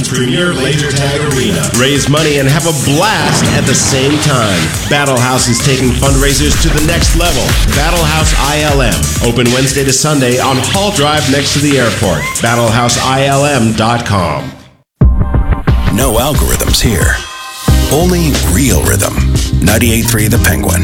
Wisconsin's premier laser tag arena. Raise money and have a blast at the same time. Battle House is taking fundraisers to the next level. Battle House ILM. Open Wednesday to Sunday on Hall Drive next to the airport. BattleHouseILM.com. No algorithms here. Only real rhythm. 98.3 The Penguin.